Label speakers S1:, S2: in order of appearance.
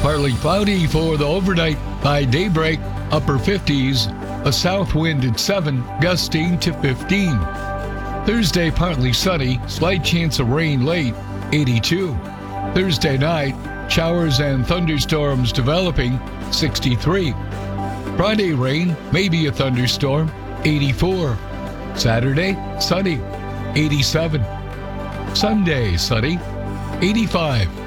S1: Partly cloudy for the overnight. By daybreak, upper 50s. A south wind at 7, gusting to 15. Thursday, partly sunny. Slight chance of rain late, 82. Thursday night, showers and thunderstorms developing, 63. Friday, rain, maybe a thunderstorm, 84. Saturday, sunny, 87. Sunday, sunny, 85.